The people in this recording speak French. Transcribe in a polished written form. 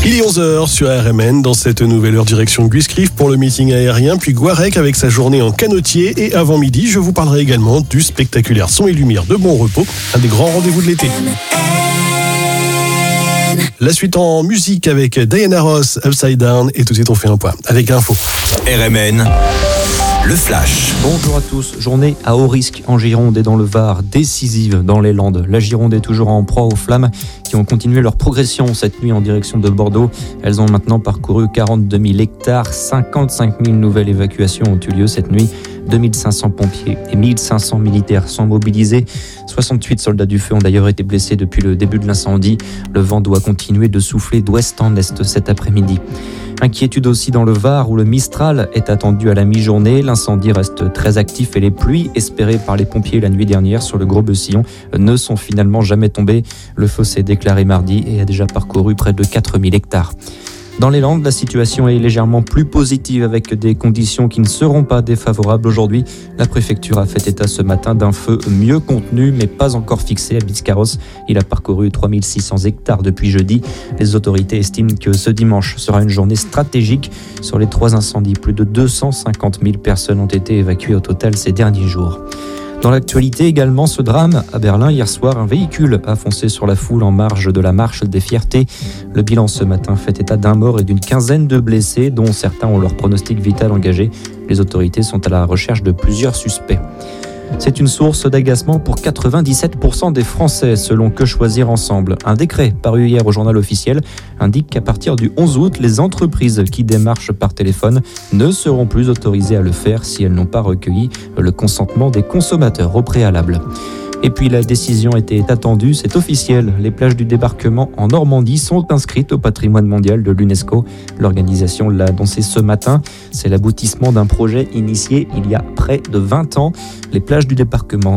Il est 11h sur RMN. Dans cette nouvelle heure, direction Guiscrif pour le meeting aérien, puis Guarec avec sa journée en canotier. Et avant midi, je vous parlerai également du spectaculaire Son et Lumière de Bon Repos, un des grands rendez-vous de l'été. La suite en musique avec Diana Ross, Upside Down. Et tout de suite, on fait un point avec l'info. RMN, le flash. Bonjour à tous. Journée à haut risque en Gironde et dans le Var, décisive dans les Landes. La Gironde est toujours en proie aux flammes qui ont continué leur progression cette nuit en direction de Bordeaux. Elles ont maintenant parcouru 42 000 hectares. 55 000 nouvelles évacuations ont eu lieu cette nuit. 2500 pompiers et 1500 militaires sont mobilisés. 68 soldats du feu ont d'ailleurs été blessés depuis le début de l'incendie. Le vent doit continuer de souffler d'ouest en est cet après-midi. Inquiétude aussi dans le Var où le Mistral est attendu à la mi-journée. L'incendie reste très actif et les pluies espérées par les pompiers la nuit dernière sur le Gros Bessillon ne sont finalement jamais tombées. Le feu s'est déclaré mardi et a déjà parcouru près de 4000 hectares. Dans les Landes, la situation est légèrement plus positive avec des conditions qui ne seront pas défavorables aujourd'hui. La préfecture a fait état ce matin d'un feu mieux contenu mais pas encore fixé à Biscarrosse. Il a parcouru 3600 hectares depuis jeudi. Les autorités estiment que ce dimanche sera une journée stratégique. Sur les 3 incendies, plus de 250 000 personnes ont été évacuées au total ces derniers jours. Dans l'actualité également, ce drame à Berlin hier soir, un véhicule a foncé sur la foule en marge de la marche des fiertés. Le bilan ce matin fait état d'un mort et d'une quinzaine de blessés, dont certains ont leur pronostic vital engagé. Les autorités sont à la recherche de plusieurs suspects. C'est une source d'agacement pour 97% des Français, selon Que Choisir Ensemble. Un décret paru hier au journal officiel indique qu'à partir du 11 août, les entreprises qui démarchent par téléphone ne seront plus autorisées à le faire si elles n'ont pas recueilli le consentement des consommateurs au préalable. Et puis la décision était attendue, c'est officiel. Les plages du débarquement en Normandie sont inscrites au patrimoine mondial de l'UNESCO. L'organisation l'a annoncé ce matin. C'est l'aboutissement d'un projet initié il y a près de 20 ans. Les plages du débarquement